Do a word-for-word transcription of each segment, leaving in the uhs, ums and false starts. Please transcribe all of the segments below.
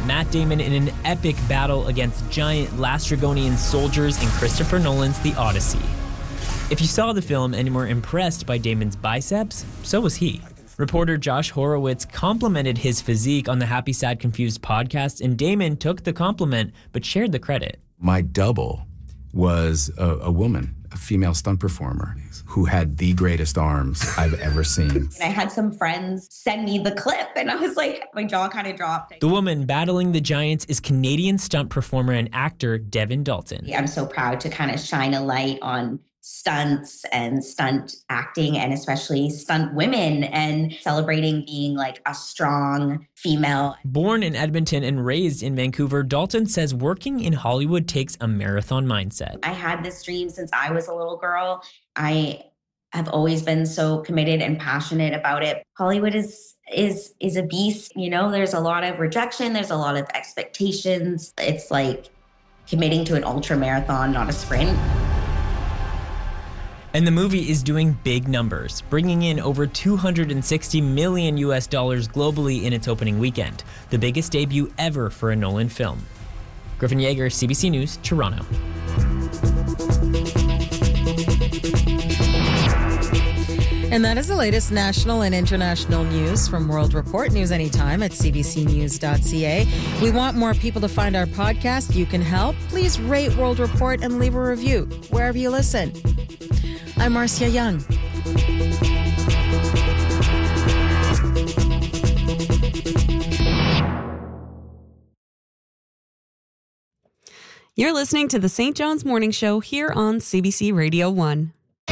Matt Damon in an epic battle against giant Lastrygonian soldiers in Christopher Nolan's The Odyssey. If you saw the film and were impressed by Damon's biceps, so was he. Reporter Josh Horowitz complimented his physique on the Happy Sad Confused podcast, and Damon took the compliment but shared the credit. My double was a, a woman, a female stunt performer, who had the greatest arms I've ever seen. I had some friends send me the clip, and I was like, my jaw kind of dropped. The woman battling the giants is Canadian stunt performer and actor Devin Dalton. I'm so proud to kind of shine a light on stunts and stunt acting, and especially stunt women, and celebrating being like a strong female. Born in Edmonton and raised in Vancouver, Dalton says working in Hollywood takes a marathon mindset. I had this dream since I was a little girl. I have always been so committed and passionate about it. Hollywood is is is a beast, you know, there's a lot of rejection, there's a lot of expectations. It's like committing to an ultra marathon, not a sprint. And the movie is doing big numbers, bringing in over two hundred sixty million U S dollars globally in its opening weekend, the biggest debut ever for a Nolan film. Griffin Yeager, C B C News, Toronto. And that is the latest national and international news from World Report. News anytime at c b c news dot c a. We want more people to find our podcast. You can help. Please rate World Report and leave a review wherever you listen. I'm Marcia Young. You're listening to the Saint John's Morning Show here on C B C Radio one.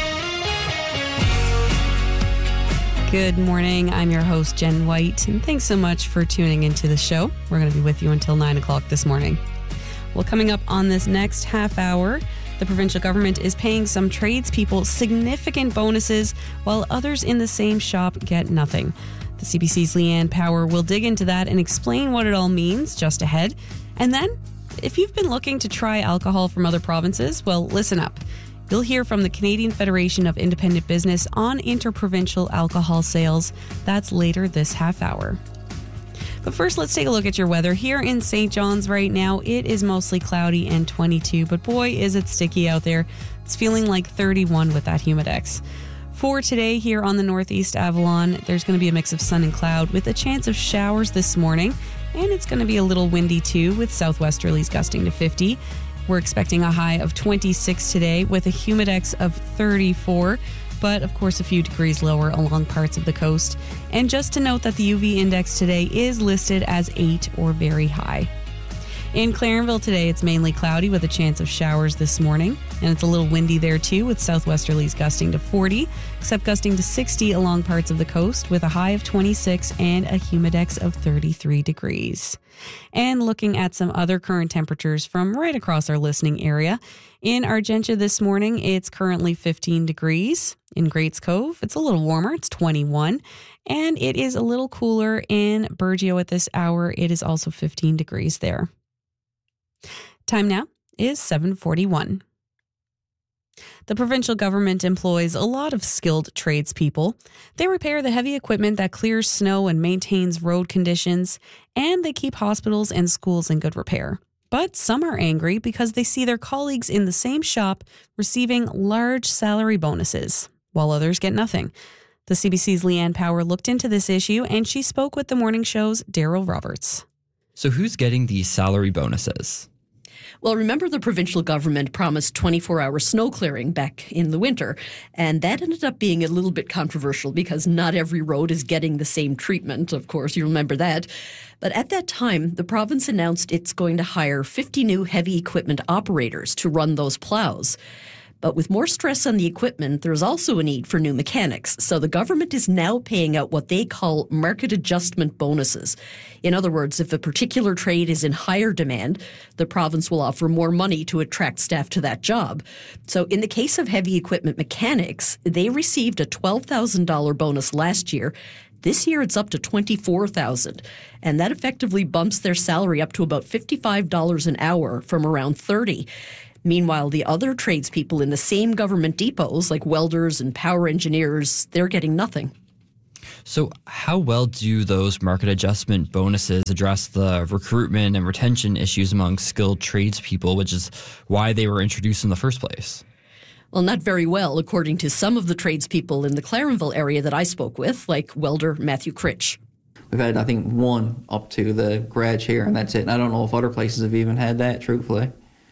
Good morning. I'm your host, Jen White, and thanks so much for tuning into the show. We're going to be with you until nine o'clock this morning. Well, coming up on this next half hour, the provincial government is paying some tradespeople significant bonuses while others in the same shop get nothing. The C B C's Leanne Power will dig into that and explain what it all means just ahead. And then, if you've been looking to try alcohol from other provinces, well, listen up. You'll hear from the Canadian Federation of Independent Business on interprovincial alcohol sales. That's later this half hour. But first, let's take a look at your weather. Here in Saint John's right now, it is mostly cloudy and twenty-two, but boy, is it sticky out there. It's feeling like thirty-one with that humidex. For today here on the Northeast Avalon, there's going to be a mix of sun and cloud with a chance of showers this morning, and it's going to be a little windy too with southwesterlies gusting to fifty. We're expecting a high of twenty-six today with a humidex of thirty-four, but of course a few degrees lower along parts of the coast. And just to note that the U V index today is listed as eight or very high. In Clarenville today, it's mainly cloudy with a chance of showers this morning, and it's a little windy there too with southwesterlies gusting to forty, except gusting to sixty along parts of the coast with a high of twenty-six and a humidex of thirty-three degrees. And looking at some other current temperatures from right across our listening area, in Argentia this morning, it's currently fifteen degrees. In Greats Cove, it's a little warmer, it's twenty-one, and it is a little cooler in Burgeo at this hour. It is also fifteen degrees there. Time now is seven forty-one. The provincial government employs a lot of skilled tradespeople. They repair the heavy equipment that clears snow and maintains road conditions, and they keep hospitals and schools in good repair. But some are angry because they see their colleagues in the same shop receiving large salary bonuses, while others get nothing. The C B C's Leanne Power looked into this issue, and she spoke with the morning show's Daryl Roberts. So who's getting these salary bonuses? Well, remember the provincial government promised twenty-four hour snow clearing back in the winter, and that ended up being a little bit controversial because not every road is getting the same treatment, of course, you remember that. But at that time, the province announced it's going to hire fifty new heavy equipment operators to run those plows. But with more stress on the equipment, there's also a need for new mechanics. So the government is now paying out what they call market adjustment bonuses. In other words, if a particular trade is in higher demand, the province will offer more money to attract staff to that job. So in the case of heavy equipment mechanics, they received a twelve thousand dollars bonus last year. This year, it's up to twenty-four thousand dollars, and that effectively bumps their salary up to about fifty-five dollars an hour from around thirty dollars. Meanwhile, the other tradespeople in the same government depots, like welders and power engineers, they're getting nothing. So how well do those market adjustment bonuses address the recruitment and retention issues among skilled tradespeople, which is why they were introduced in the first place? Well, not very well, according to some of the tradespeople in the Clarenville area that I spoke with, like welder Matthew Critch. We've had, I think, one up to the garage here, and that's it. And I don't know if other places have even had that, truthfully.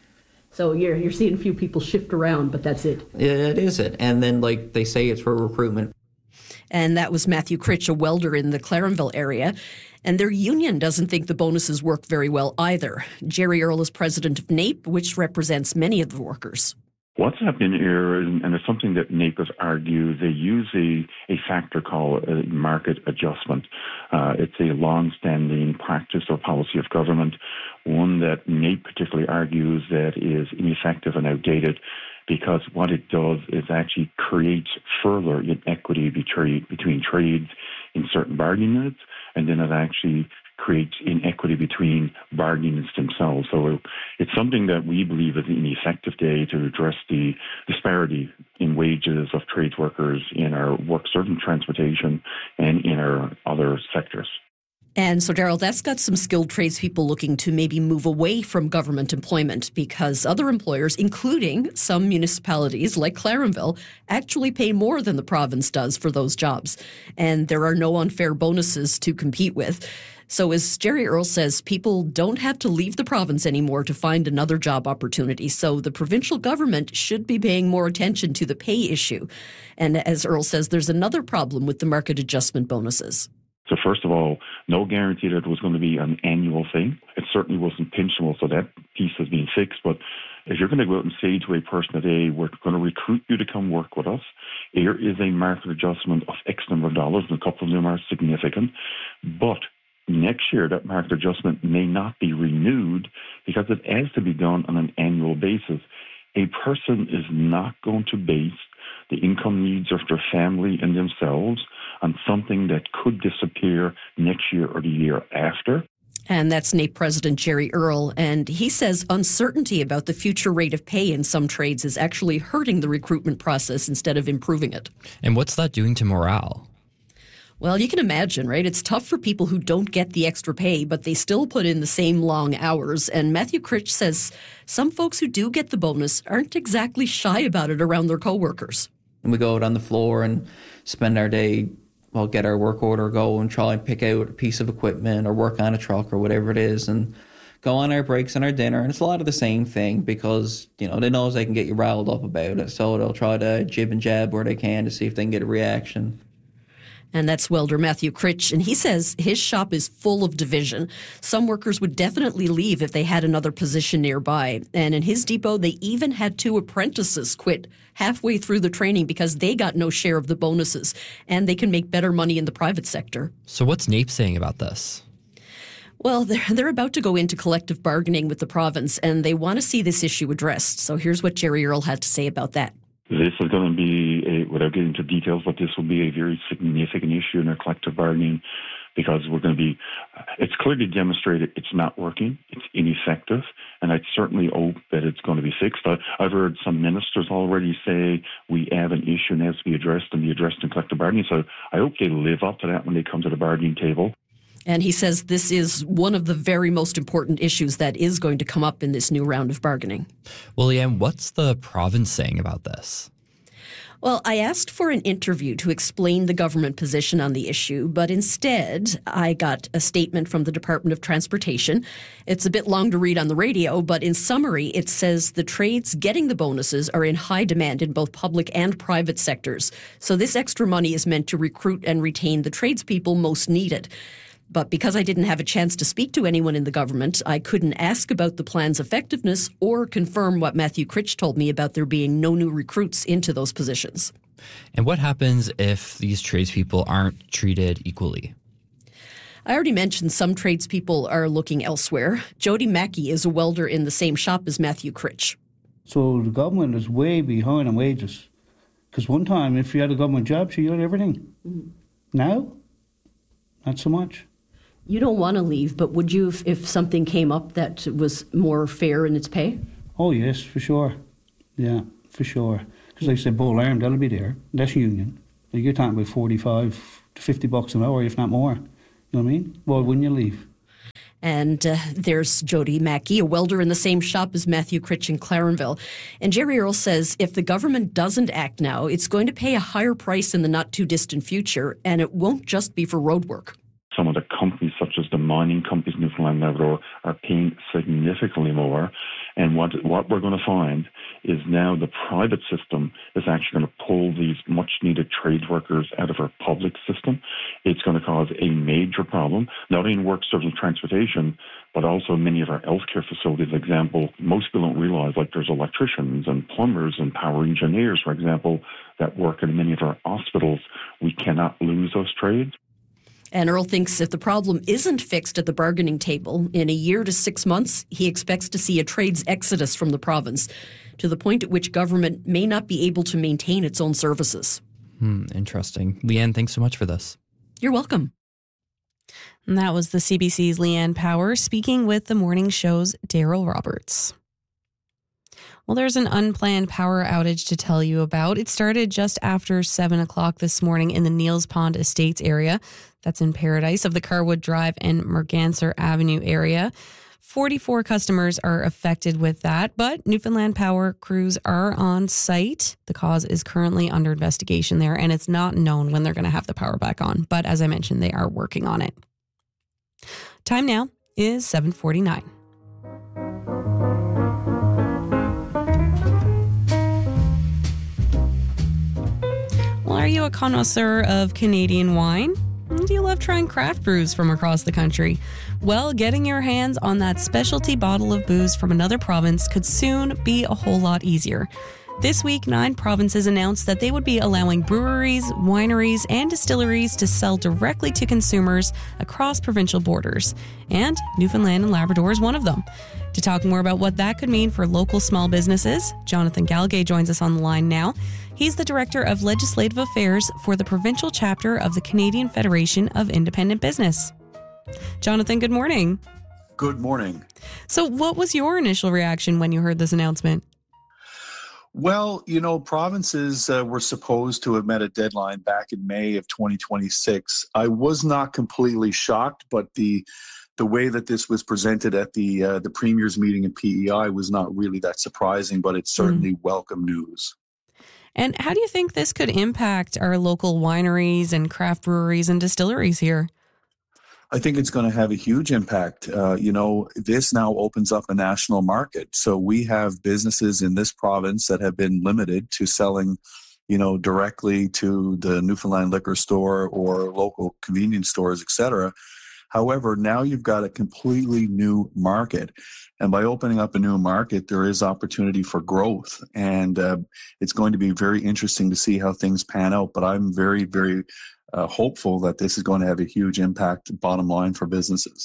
So you're you're seeing a few people shift around, but that's it. Yeah, it is it. And then, like, they say it's for recruitment. And that was Matthew Critch, a welder in the Clarenville area. And their union doesn't think the bonuses work very well either. Jerry Earl is president of NAPE, which represents many of the workers. What's happening here, and it's something that NAPE argues, they use a, a factor called a market adjustment. Uh, it's a long-standing practice or policy of government, one that NAPE particularly argues that is ineffective and outdated, because what it does is actually creates further inequity between, between trades in certain bargaining units, and then it actually creates inequity between bargaining units themselves. So it's something that we believe is an effective way to address the disparity in wages of trades workers in our work serving transportation and in our other sectors. And so, Daryl, that's got some skilled tradespeople looking to maybe move away from government employment because other employers, including some municipalities like Clarenville, actually pay more than the province does for those jobs. And there are no unfair bonuses to compete with. So as Jerry Earl says, people don't have to leave the province anymore to find another job opportunity. So the provincial government should be paying more attention to the pay issue. And as Earl says, there's another problem with the market adjustment bonuses. So first of all, no guarantee that it was going to be an annual thing. It certainly wasn't pensionable, so that piece has been fixed. But if you're going to go out and say to a person today, we're going to recruit you to come work with us, here is a market adjustment of X number of dollars, and a couple of them are significant. But next year, that market adjustment may not be renewed because it has to be done on an annual basis. A person is not going to base the income needs of their family and themselves on something that could disappear next year or the year after. And that's NAPE President Jerry Earl. And he says uncertainty about the future rate of pay in some trades is actually hurting the recruitment process instead of improving it. And what's that doing to morale? Well, you can imagine, right? It's tough for people who don't get the extra pay, but they still put in the same long hours. And Matthew Critch says some folks who do get the bonus aren't exactly shy about it around their coworkers. And we go out on the floor and spend our day, well, get our work order, go and try and pick out a piece of equipment or work on a truck or whatever it is, and go on our breaks and our dinner. And it's a lot of the same thing because, you know, they know they can get you riled up about it. So they'll try to jib and jab where they can to see if they can get a reaction. And that's welder Matthew Critch. And he says his shop is full of division. Some workers would definitely leave if they had another position nearby. And in his depot, they even had two apprentices quit halfway through the training because they got no share of the bonuses. And they can make better money in the private sector. So what's NAPE saying about this? Well, they're, they're about to go into collective bargaining with the province, and they want to see this issue addressed. So here's what Jerry Earl had to say about that. This is going to be, a, without getting into details, but this will be a very significant issue in our collective bargaining because we're going to be, it's clearly demonstrated it's not working, it's ineffective, and I certainly hope that it's going to be fixed. I, I've heard some ministers already say we have an issue and it has to be addressed and be addressed in collective bargaining, so I hope they live up to that when they come to the bargaining table. And he says this is one of the very most important issues that is going to come up in this new round of bargaining. Well, Leanne, what's the province saying about this? Well, I asked for an interview to explain the government position on the issue, but instead I got a statement from the Department of Transportation. It's a bit long to read on the radio, but in summary, it says the trades getting the bonuses are in high demand in both public and private sectors. So this extra money is meant to recruit and retain the tradespeople most needed. But because I didn't have a chance to speak to anyone in the government, I couldn't ask about the plan's effectiveness or confirm what Matthew Critch told me about there being no new recruits into those positions. And what happens if these tradespeople aren't treated equally? I already mentioned some tradespeople are looking elsewhere. Jody Mackey is a welder in the same shop as Matthew Critch. So the government is way behind on wages. Because one time, if you had a government job, you had everything. Mm. Now, not so much. You don't want to leave, but would you if, if something came up that was more fair in its pay? Oh, yes, for sure. Yeah, for sure. Because like I said, Bull Arm, that'll be there. That's union. Like you're talking about forty-five fifty bucks an hour, if not more. You know what I mean? Why wouldn't you leave? And uh, there's Jody Mackey, a welder in the same shop as Matthew Critch in Clarenville. And Jerry Earl says if the government doesn't act now, it's going to pay a higher price in the not-too-distant future, and it won't just be for road work. Some of the companies, such as the mining companies in Newfoundland and Labrador, are paying significantly more. And what what we're going to find is now the private system is actually going to pull these much-needed trade workers out of our public system. It's going to cause a major problem, not only in work, service, and transportation, but also many of our healthcare facilities. For example, most people don't realize, like there's electricians and plumbers and power engineers, for example, that work in many of our hospitals. We cannot lose those trades. And Earl thinks if the problem isn't fixed at the bargaining table, in a year to six months, he expects to see a trades exodus from the province, to the point at which government may not be able to maintain its own services. Hmm, interesting. Leanne, thanks so much for this. You're welcome. And that was the C B C's Leanne Power speaking with the morning show's Daryl Roberts. Well, there's an unplanned power outage to tell you about. It started just after seven o'clock this morning in the Neils Pond Estates area. That's in Paradise of the Carwood Drive and Merganser Avenue area. forty-four customers are affected with that, but Newfoundland Power crews are on site. The cause is currently under investigation there, and it's not known when they're going to have the power back on. But as I mentioned, they are working on it. Time now is seven forty-nine. Well, are you a connoisseur of Canadian wine? Do you love trying craft brews from across the country? Well, getting your hands on that specialty bottle of booze from another province could soon be a whole lot easier. This week, nine provinces announced that they would be allowing breweries, wineries, and distilleries to sell directly to consumers across provincial borders. And Newfoundland and Labrador is one of them. To talk more about what that could mean for local small businesses, Jonathan Galgay joins us on the line now. He's the Director of Legislative Affairs for the provincial chapter of the Canadian Federation of Independent Business. Jonathan, good morning. Good morning. So what was your initial reaction when you heard this announcement? Well, you know, provinces uh, were supposed to have met a deadline back in May of twenty twenty-six. I was not completely shocked, but the the way that this was presented at the uh, the Premier's meeting in P E I was not really that surprising, but it's certainly mm. welcome news. And how do you think this could impact our local wineries and craft breweries and distilleries here? I think it's going to have a huge impact. Uh, you know, this now opens up a national market. So we have businesses in this province that have been limited to selling, you know, directly to the Newfoundland liquor store or local convenience stores, et cetera. However, now you've got a completely new market. And by opening up a new market, there is opportunity for growth. And uh, it's going to be very interesting to see how things pan out. But I'm very, very uh, hopeful that this is going to have a huge impact, bottom line, for businesses.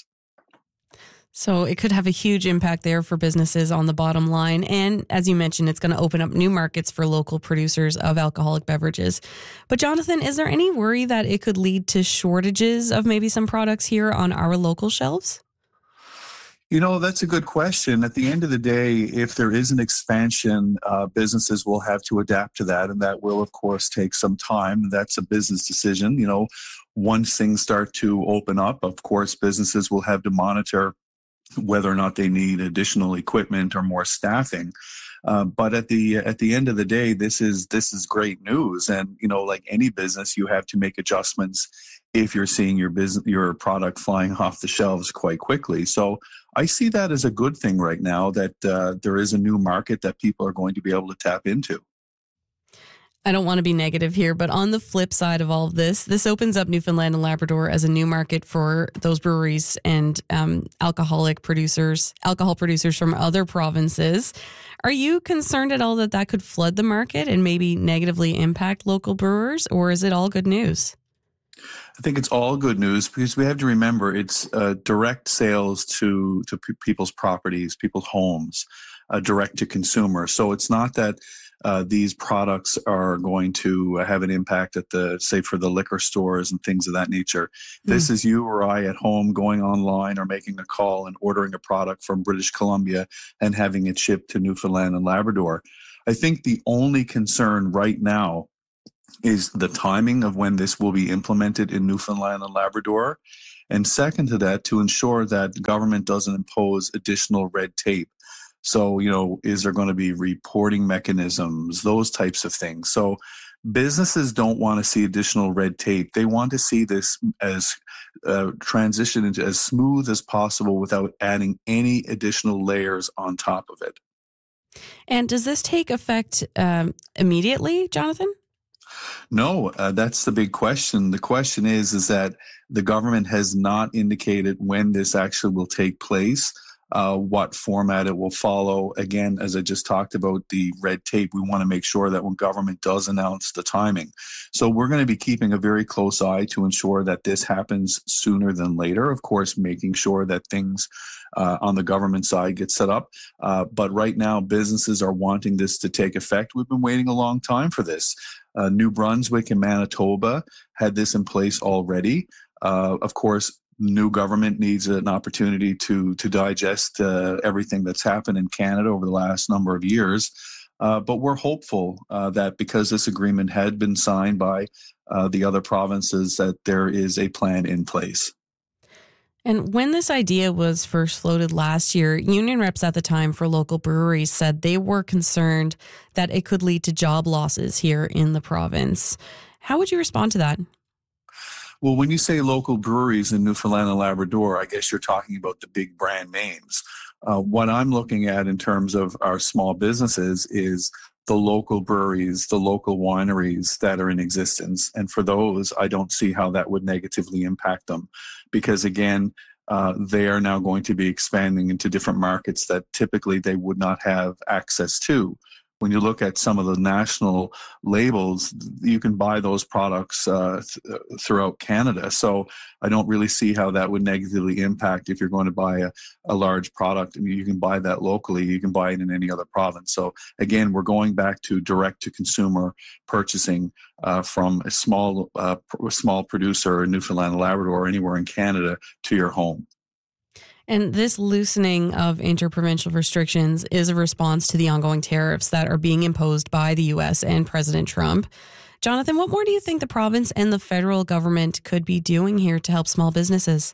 So it could have a huge impact there for businesses on the bottom line. And as you mentioned, it's going to open up new markets for local producers of alcoholic beverages. But Jonathan, is there any worry that it could lead to shortages of maybe some products here on our local shelves? You know, that's a good question. At the end of the day, if there is an expansion, uh, businesses will have to adapt to that. And that will, of course, take some time. That's a business decision. You know, once things start to open up, of course, businesses will have to monitor whether or not they need additional equipment or more staffing. Uh, but at the at the end of the day, this is this is great news. And, you know, like any business, you have to make adjustments if you're seeing your business, your product flying off the shelves quite quickly. So I see that as a good thing right now, that uh, there is a new market that people are going to be able to tap into. I don't want to be negative here, but on the flip side of all of this, this opens up Newfoundland and Labrador as a new market for those breweries and um, alcoholic producers, alcohol producers from other provinces. Are you concerned at all that that could flood the market and maybe negatively impact local brewers, or is it all good news? I think it's all good news because we have to remember it's uh, direct sales to to p- people's properties, people's homes, uh, direct to consumer. So it's not that uh, these products are going to have an impact at the, say, for the liquor stores and things of that nature. Mm. This is you or I at home going online or making a call and ordering a product from British Columbia and having it shipped to Newfoundland and Labrador. I think the only concern right now is the timing of when this will be implemented in Newfoundland and Labrador. And second to that, to ensure that government doesn't impose additional red tape. So, you know, is there going to be reporting mechanisms, those types of things? So businesses don't want to see additional red tape. They want to see this as uh, transition into as smooth as possible without adding any additional layers on top of it. And does this take effect um, immediately, Jonathan? No, uh, that's the big question. The question is, is that the government has not indicated when this actually will take place, uh, what format it will follow. Again, as I just talked about the red tape, we want to make sure that when government does announce the timing. So we're going to be keeping a very close eye to ensure that this happens sooner than later. Of course, making sure that things uh, on the government side get set up. Uh, but right now, businesses are wanting this to take effect. We've been waiting a long time for this. Uh, New Brunswick and Manitoba had this in place already. Uh, of course, new government needs an opportunity to to digest uh, everything that's happened in Canada over the last number of years. Uh, but we're hopeful uh, that because this agreement had been signed by uh, the other provinces, that there is a plan in place. And when this idea was first floated last year, union reps at the time for local breweries said they were concerned that it could lead to job losses here in the province. How would you respond to that? Well, when you say local breweries in Newfoundland and Labrador, I guess you're talking about the big brand names. Uh, what I'm looking at in terms of our small businesses is the local breweries, the local wineries that are in existence. And for those, I don't see how that would negatively impact them. Because again, uh, they are now going to be expanding into different markets that typically they would not have access to. When you look at some of the national labels, you can buy those products uh, th- throughout Canada. So I don't really see how that would negatively impact if you're going to buy a, a large product. I mean, you can buy that locally. You can buy it in any other province. So again, we're going back to direct-to-consumer purchasing uh, from a small, uh, a small producer in Newfoundland and Labrador or anywhere in Canada to your home. And this loosening of interprovincial restrictions is a response to the ongoing tariffs that are being imposed by the U S and President Trump. Jonathan, what more do you think the province and the federal government could be doing here to help small businesses?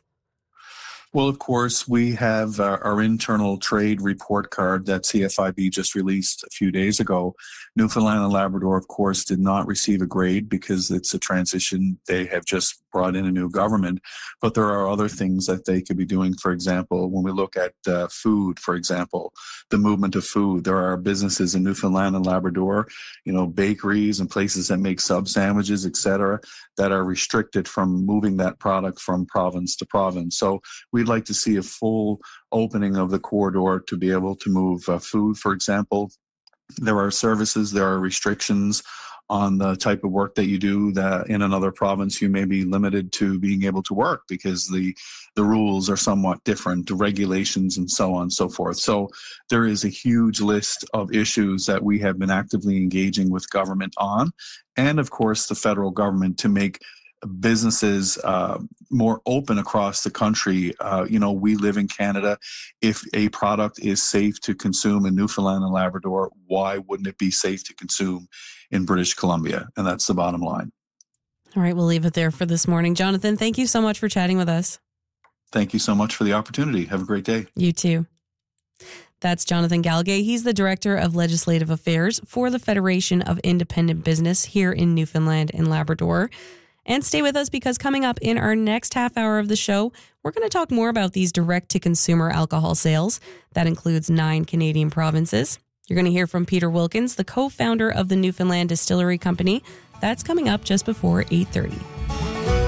Well, of course, we have uh, our internal trade report card that C F I B just released a few days ago. Newfoundland and Labrador, of course, did not receive a grade because it's a transition. They have just brought in a new government. But there are other things that they could be doing. For example, when we look at uh, food, for example, the movement of food, there are businesses in Newfoundland and Labrador, you know, bakeries and places that make sub sandwiches, et cetera, that are restricted from moving that product from province to province. So we'd like to see a full opening of the corridor to be able to move uh, food, for example. There are services, there are restrictions on the type of work that you do that in another province you may be limited to being able to work because the the rules are somewhat different, the regulations and so on and so forth. So there is a huge list of issues that we have been actively engaging with government on, and of course the federal government to make businesses uh, more open across the country. Uh, you know, we live in Canada. If a product is safe to consume in Newfoundland and Labrador, why wouldn't it be safe to consume in British Columbia? And that's the bottom line. All right, we'll leave it there for this morning. Jonathan, thank you so much for chatting with us. Thank you so much for the opportunity. Have a great day. You too. That's Jonathan Galgay. He's the Director of Legislative Affairs for the Federation of Independent Business here in Newfoundland and Labrador. And stay with us because coming up in our next half hour of the show, we're going to talk more about these direct-to-consumer alcohol sales. That includes nine Canadian provinces. You're going to hear from Peter Wilkins, the co-founder of the Newfoundland Distillery Company. That's coming up just before eight thirty.